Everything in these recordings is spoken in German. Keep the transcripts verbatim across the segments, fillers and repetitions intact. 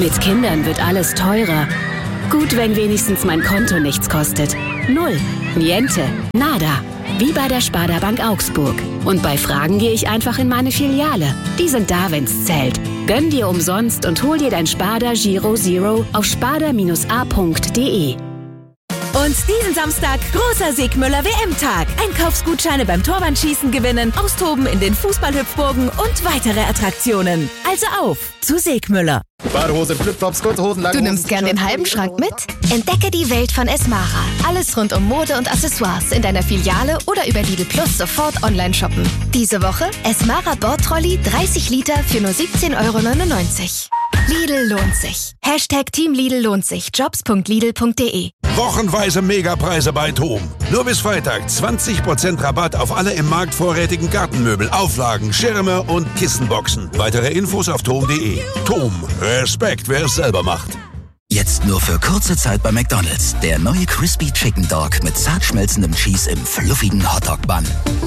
Mit Kindern wird alles teurer. Gut, wenn wenigstens mein Konto nichts kostet. Null. Niente. Nada. Wie bei der Sparda Bank Augsburg. Und bei Fragen gehe ich einfach in meine Filiale. Die sind da, wenn's zählt. Gönn dir umsonst und hol dir dein Sparda Giro Zero auf sparda Bindestrich a Punkt de. Und diesen Samstag großer Segmüller W M-Tag. Einkaufsgutscheine beim Torwandschießen gewinnen, austoben in den Fußballhüpfburgen und weitere Attraktionen. Also auf zu Segmüller. Badehose, Flipflops, kurze Hosen, lange Du nimmst gern den halben Schrank mit? Entdecke die Welt von Esmara. Alles rund um Mode und Accessoires in deiner Filiale oder über Lidl Plus sofort online shoppen. Diese Woche Esmara Bordtrolley dreißig Liter für nur siebzehn Euro neunundneunzig. Lidl lohnt sich. Hashtag Team Lidl lohnt sich. Jobs Punkt lidl Punkt de. Wochenweise Megapreise bei TOM. Nur bis Freitag zwanzig Prozent Rabatt auf alle im Markt vorrätigen Gartenmöbel, Auflagen, Schirme und Kissenboxen. Weitere Infos auf tom Punkt de. TOM. Respekt, wer es selber macht. Jetzt nur für kurze Zeit bei McDonald's. Der neue Crispy Chicken Dog mit zart schmelzendem Cheese im fluffigen Hotdog-Bun.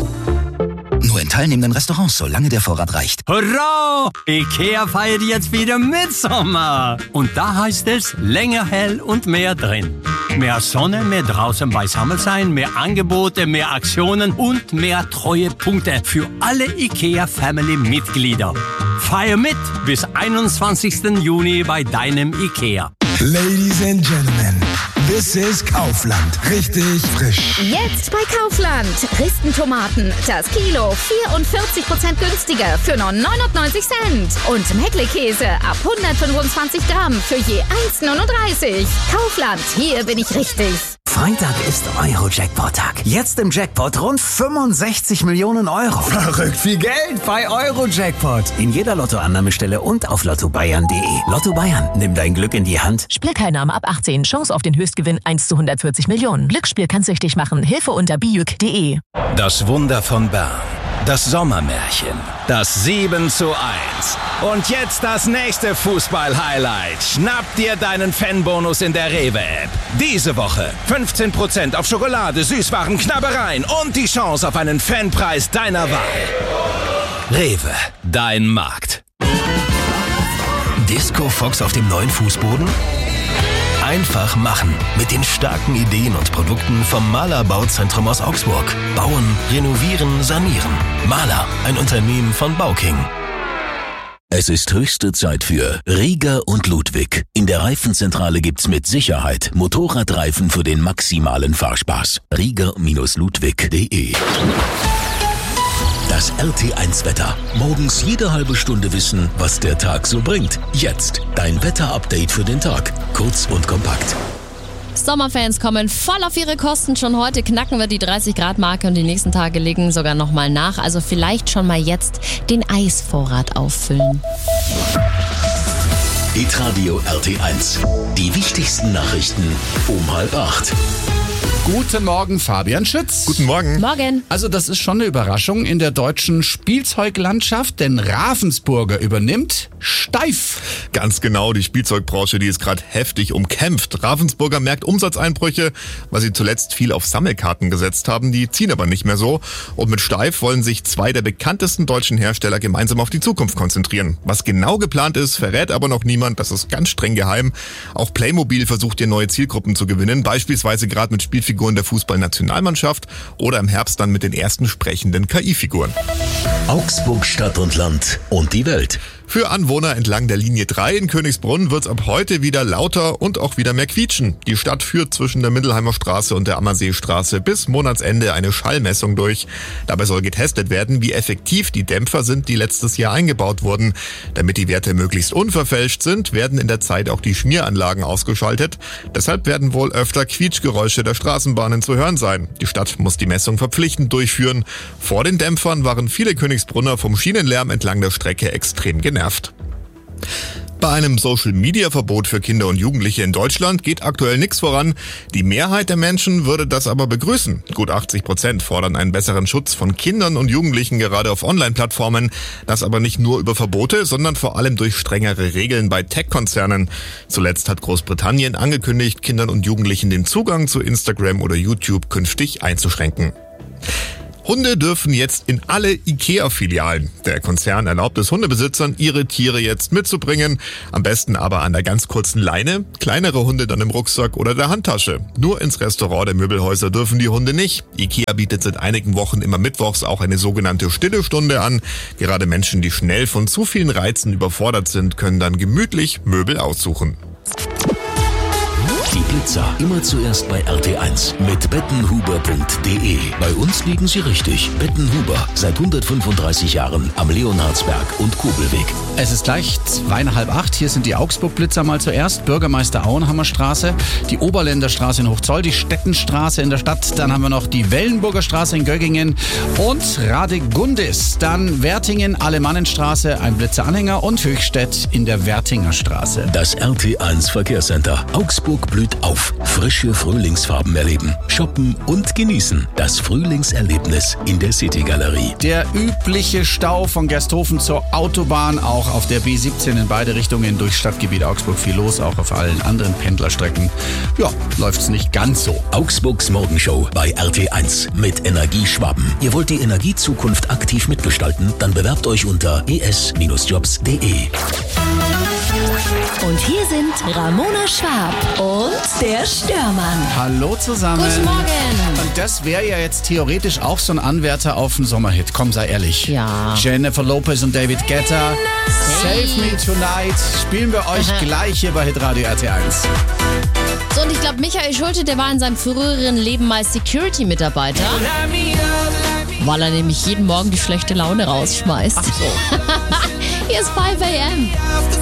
Nur in teilnehmenden Restaurants, solange der Vorrat reicht. Hurra! Ikea feiert jetzt wieder Mitsommer. Und da heißt es länger hell und mehr drin. Mehr Sonne, mehr draußen beisammen sein, mehr Angebote, mehr Aktionen und mehr Treuepunkte für alle Ikea-Family-Mitglieder. Feier mit bis einundzwanzigsten Juni bei deinem Ikea. Ladies and Gentlemen, this is Kaufland. Richtig frisch. Jetzt bei Kaufland. Ristentomaten, das Kilo vierundvierzig Prozent günstiger für nur neunundneunzig Cent. Und Meckle-Käse ab hundertfünfundzwanzig Gramm für je eins neununddreißig. Kaufland, hier bin ich richtig. Freitag ist Euro-Jackpot-Tag. Jetzt im Jackpot rund fünfundsechzig Millionen Euro. Verrückt viel Geld bei Euro-Jackpot. In jeder Lottoannahmestelle und auf lotto bayern punkt de. Lotto Bayern, nimm dein Glück in die Hand. Spielteilnahme ab achtzehn. Chance auf den Höchstgewinn eins zu hundertvierzig Millionen. Glücksspiel kann süchtig machen. Hilfe unter bijuk punkt de. Das Wunder von Bern. Das Sommermärchen. Das sieben zu eins. Und jetzt das nächste Fußball-Highlight. Schnapp dir deinen Fanbonus in der Rewe-App. Diese Woche fünfzehn Prozent auf Schokolade, Süßwaren, Knabbereien und die Chance auf einen Fanpreis deiner Wahl. Rewe, dein Markt. Disco Fox auf dem neuen Fußboden? Einfach machen. Mit den starken Ideen und Produkten vom Maler Bauzentrum aus Augsburg. Bauen, renovieren, sanieren. Maler, ein Unternehmen von Bauking. Es ist höchste Zeit für Rieger und Ludwig. In der Reifenzentrale gibt's mit Sicherheit Motorradreifen für den maximalen Fahrspaß. Rieger Ludwig Punkt de. Das R T eins Wetter. Morgens jede halbe Stunde wissen, was der Tag so bringt. Jetzt dein Wetter-Update für den Tag. Kurz und kompakt. Sommerfans kommen voll auf ihre Kosten. Schon heute knacken wir die dreißig Grad Marke und die nächsten Tage legen sogar nochmal nach. Also vielleicht schon mal jetzt den Eisvorrat auffüllen. Hitradio R T eins. Die wichtigsten Nachrichten um halb acht. Guten Morgen, Fabian Schütz. Guten Morgen. Morgen. Also das ist schon eine Überraschung in der deutschen Spielzeuglandschaft, denn Ravensburger übernimmt Steif. Ganz genau, die Spielzeugbranche, die ist gerade heftig umkämpft. Ravensburger merkt Umsatzeinbrüche, weil sie zuletzt viel auf Sammelkarten gesetzt haben, die ziehen aber nicht mehr so. Und mit Steif wollen sich zwei der bekanntesten deutschen Hersteller gemeinsam auf die Zukunft konzentrieren. Was genau geplant ist, verrät aber noch niemand, das ist ganz streng geheim. Auch Playmobil versucht hier neue Zielgruppen zu gewinnen, beispielsweise gerade mit Spielfiguren der Fußballnationalmannschaft oder im Herbst dann mit den ersten sprechenden K I-Figuren. Augsburg Stadt und Land und die Welt. Für Anwohner entlang der Linie drei in Königsbrunn wird's ab heute wieder lauter und auch wieder mehr quietschen. Die Stadt führt zwischen der Mindelheimer Straße und der Ammerseestraße bis Monatsende eine Schallmessung durch. Dabei soll getestet werden, wie effektiv die Dämpfer sind, die letztes Jahr eingebaut wurden. Damit die Werte möglichst unverfälscht sind, werden in der Zeit auch die Schmieranlagen ausgeschaltet. Deshalb werden wohl öfter Quietschgeräusche der Straßenbahnen zu hören sein. Die Stadt muss die Messung verpflichtend durchführen. Vor den Dämpfern waren viele Königsbrunner vom Schienenlärm entlang der Strecke extrem genervt. Bei einem Social-Media-Verbot für Kinder und Jugendliche in Deutschland geht aktuell nichts voran. Die Mehrheit der Menschen würde das aber begrüßen. Gut achtzig Prozent fordern einen besseren Schutz von Kindern und Jugendlichen gerade auf Online-Plattformen. Das aber nicht nur über Verbote, sondern vor allem durch strengere Regeln bei Tech-Konzernen. Zuletzt hat Großbritannien angekündigt, Kindern und Jugendlichen den Zugang zu Instagram oder YouTube künftig einzuschränken. Hunde dürfen jetzt in alle IKEA-Filialen. Der Konzern erlaubt es Hundebesitzern, ihre Tiere jetzt mitzubringen. Am besten aber an der ganz kurzen Leine. Kleinere Hunde dann im Rucksack oder der Handtasche. Nur ins Restaurant der Möbelhäuser dürfen die Hunde nicht. IKEA bietet seit einigen Wochen immer mittwochs auch eine sogenannte stille Stunde an. Gerade Menschen, die schnell von zu vielen Reizen überfordert sind, können dann gemütlich Möbel aussuchen. Die Blitzer immer zuerst bei R T eins mit bettenhuber punkt de. Bei uns liegen sie richtig. Bettenhuber, seit hundertfünfunddreißig Jahren am Leonhardsberg und Kobelweg. Es ist gleich zweieinhalb acht. Hier sind die Augsburg-Blitzer mal zuerst. Bürgermeister Auenhammer Straße, die Oberländer Straße in Hochzoll, die Stettenstraße in der Stadt. Dann haben wir noch die Wellenburger Straße in Göggingen und Radegundis. Dann Wertingen, Alemannenstraße, ein Blitzeranhänger und Höchstädt in der Wertinger Straße. Das R T eins Verkehrscenter. Augsburg blüht auf. Frische Frühlingsfarben erleben, shoppen und genießen. Das Frühlingserlebnis in der City-Galerie. Der übliche Stau von Gersthofen zur Autobahn, auch auf der B siebzehn in beide Richtungen durch Stadtgebiet Augsburg viel los, auch auf allen anderen Pendlerstrecken. Ja, läuft's nicht ganz so. Augsburgs Morgenshow bei R T eins mit Energie Schwaben. Ihr wollt die Energiezukunft aktiv mitgestalten? Dann bewerbt euch unter e s Jobs punkt de. Und hier sind Ramona Schwab und der Störmann. Hallo zusammen. Guten Morgen. Und das wäre ja jetzt theoretisch auch so ein Anwärter auf einen Sommerhit. Komm, sei ehrlich. Ja. Jennifer Lopez und David Guetta. Save Me Tonight. Spielen wir euch gleich hier bei Hitradio R T eins. So, und ich glaube, Michael Schulte, der war in seinem früheren Leben mal Security-Mitarbeiter. Weil er nämlich jeden Morgen die schlechte Laune rausschmeißt. Ach so. Hier ist five a m